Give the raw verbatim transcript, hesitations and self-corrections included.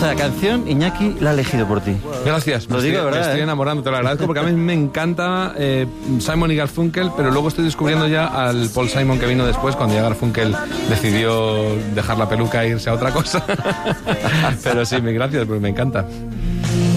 Esta canción, Iñaki, la ha elegido por ti. Gracias, Lo me digo, estoy, ¿verdad? me estoy eh? enamorando, te lo agradezco, porque a mí me encanta eh, Simon y Garfunkel, pero luego estoy descubriendo ya al Paul Simon que vino después, cuando ya Garfunkel decidió dejar la peluca e irse a otra cosa. Pero sí, gracias, pues me encanta.